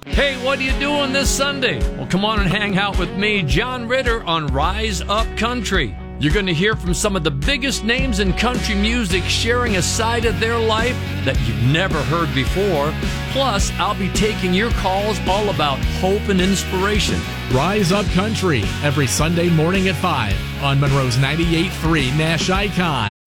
Hey, what are you doing this Sunday? Well, come on and hang out with me, John Ritter, on Rise Up Country. You're going to hear from some of the biggest names in country music sharing a side of their life that you've never heard before. Plus, I'll be taking your calls all about hope and inspiration. Rise Up Country, every Sunday morning at 5 on Monroe's 98.3 Nash Icon.